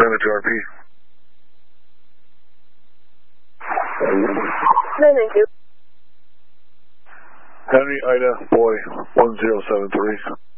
Atlanta GRP. Thank you. Henry Ida Boy 1073.